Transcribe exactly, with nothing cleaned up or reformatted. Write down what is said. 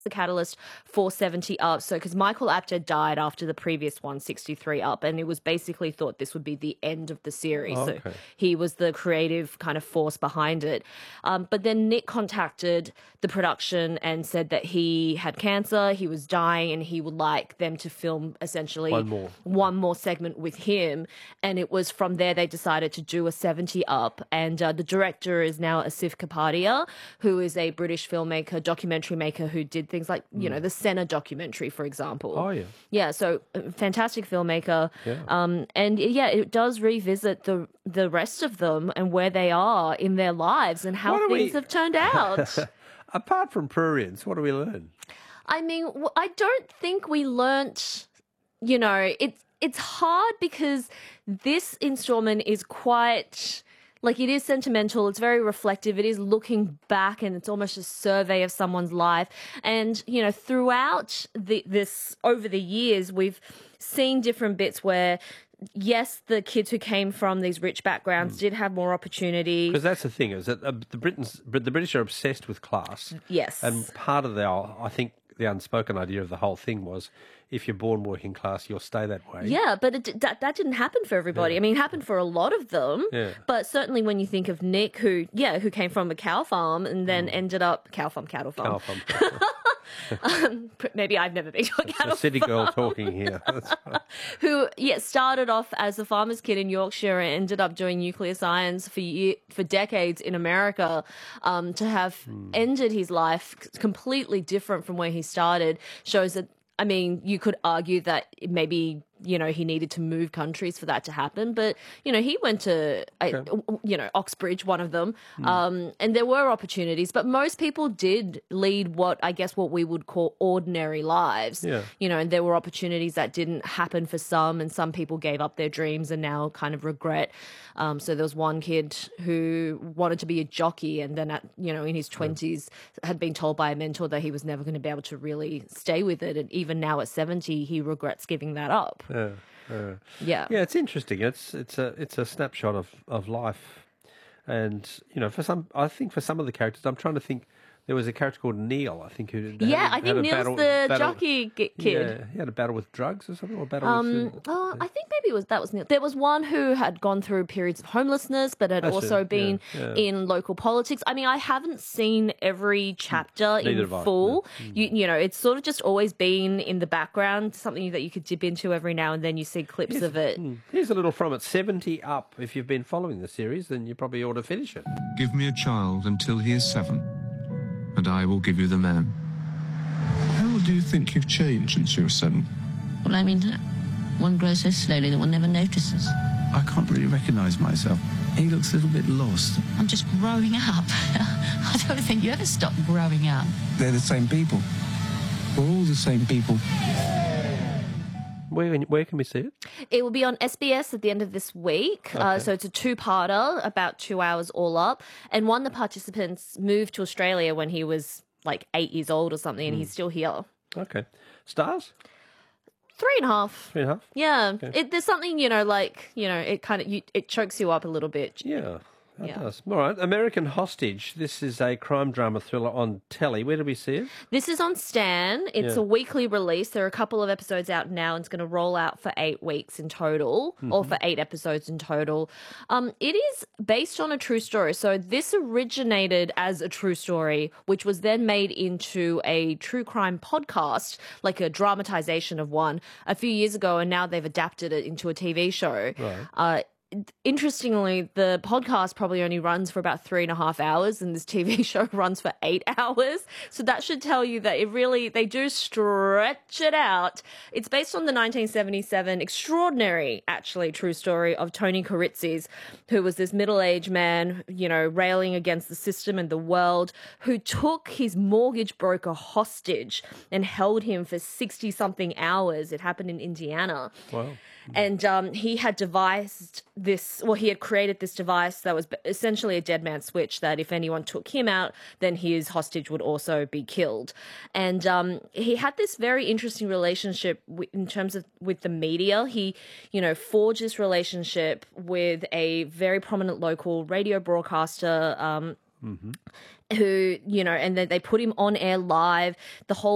the catalyst for seventy Up. So, because Michael Apter died after the previous one, sixty-three Up, and it was basically thought this would be the end of the series. Oh, okay. So he was the creative kind of force behind it. Um, but then Nick contacted the production and said that he had cancer, he was dying, and he would like them to film essentially One more. one more segment with him. And it was from there they decided to do a seventy Up. And uh, the director is now Asif Kapadia, who is a British filmmaker, documentary maker who did things like, you know, the Senna documentary, for example. Oh, yeah. Yeah, so uh, fantastic filmmaker. Yeah. Um, and yeah, it does revisit the the rest of them and where they are in their lives and how What do things we- have turned out. Apart from pruriens, what do we learn? I mean, w- I don't think we learnt, you know, it's it's hard because this installment is quite, like, it is sentimental, it's very reflective, it is looking back and it's almost a survey of someone's life. And, you know, throughout the, this, over the years, we've seen different bits where, yes, the kids who came from these rich backgrounds did have more opportunity. Because that's the thing, is that uh, the Britons, the British are obsessed with class. Yes. And part of the, I think, the unspoken idea of the whole thing was, if you're born working class, you'll stay that way. Yeah, but it, that, that didn't happen for everybody. Yeah. I mean, it happened for a lot of them. Yeah. But certainly when you think of Nick, who, yeah, who came from a cow farm and then Mm. ended up, cow farm, cattle farm. Cow farm. um, pr- maybe I've never been to a cattle The city farm. girl talking here. That's right. Who, yeah, started off as a farmer's kid in Yorkshire and ended up doing nuclear science for ye- for decades in America. Um, to have Hmm. ended his life c- completely different from where he started shows that, I mean, you could argue that maybe, you know, he needed to move countries for that to happen. But, you know, he went to, uh, you know, Oxbridge, one of them. Um, and there were opportunities. But most people did lead what, I guess, what we would call ordinary lives. Yeah. You know, and there were opportunities that didn't happen for some. And some people gave up their dreams and now kind of regret. Um, so there was one kid who wanted to be a jockey and then, at, you know, in his twenties had been told by a mentor that he was never going to be able to really stay with it. And even now at seventy, he regrets giving that up. Yeah, yeah. Yeah. Yeah, it's interesting. It's it's a it's a snapshot of, of life, and you know, for some, I think for some of the characters, I'm trying to think. There was a character called Neil, I think, who had, Yeah, I had think a Neil's battle, the battle, jockey g- kid. Yeah, he had a battle with drugs or something, or battle Um, with. Uh, oh, I think maybe it was that was Neil. There was one who had gone through periods of homelessness, but had That's also it, been yeah, yeah. in local politics. I mean, I haven't seen every chapter Neither in have I, full. yeah. Mm. You, you know, it's sort of just always been in the background, something that you could dip into every now and then. You see clips Here's- of it. hmm, Here's a little from it. seventy Up. If you've been following the series, then you probably ought to finish it. Give me a child until he is seven, and I will give you the man. How do you think you've changed since you were seven? Well, I mean, one grows so slowly that one never notices. I can't really recognise myself. He looks a little bit lost. I'm just growing up. I don't think you ever stop growing up. They're the same people. We're all the same people. Where where can we see it? It will be on S B S at the end of this week. Uh, so it's a two-parter, about two hours all up. And one of the participants moved to Australia when he was like eight years old or something, and he's still here. Okay, stars Three and a half. three and a half. Yeah, it, there's something, you know, like, you know, it kind of you, it chokes you up a little bit. Yeah. That Yeah. does. All right. American Hostage. This is a crime drama thriller on telly. Where do we see it? This is on Stan. It's Yeah. a weekly release. There are a couple of episodes out now, and it's going to roll out for eight weeks in total, or for eight episodes in total. Um, it is based on a true story. So this originated as a true story, which was then made into a true crime podcast, like a dramatization of one, a few years ago, and now they've adapted it into a T V show. Right. Uh, Interestingly, the podcast probably only runs for about three and a half hours, and this T V show runs for eight hours. So that should tell you that it really, they do stretch it out. It's based on the nineteen seventy-seven extraordinary, actually, true story of Tony Karitzis, who was this middle-aged man, you know, railing against the system and the world, who took his mortgage broker hostage and held him for sixty-something hours. It happened in Indiana. Wow. And um, he had devised this, well, he had created this device that was essentially a dead man switch, that if anyone took him out, then his hostage would also be killed. And um, he had this very interesting relationship w- in terms of with the media. He, you know, forged this relationship with a very prominent local radio broadcaster um, who, you know, and then they put him on air live. The whole